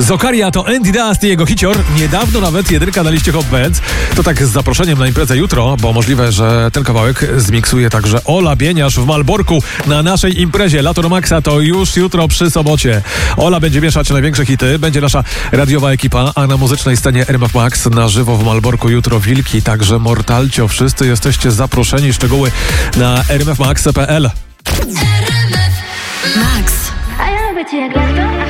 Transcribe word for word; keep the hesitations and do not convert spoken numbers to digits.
Zokaria to Andy Dust i jego hicior. Niedawno nawet jedynka na liście Hot Bands. To tak z zaproszeniem na imprezę jutro, bo możliwe, że ten kawałek zmiksuje także Ola Bieniasz w Malborku na naszej imprezie. Lato do Maxa to już jutro przy Sobocie. Ola będzie mieszać największe hity, będzie nasza radiowa ekipa, a na muzycznej scenie R M F Max na żywo w Malborku jutro Wilki, także Mortalcio. Wszyscy jesteście zaproszeni. Szczegóły na r m f max kropka p l. Max. A ja lubię cię jak lato.